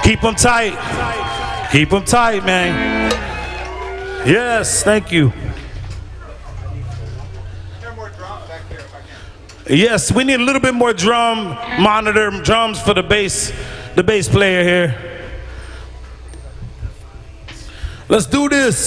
Keep them tight. Keep them tight, man. Yes, thank you. Yes, we need a little bit more drum monitor, drums for the bass player here. Let's do this.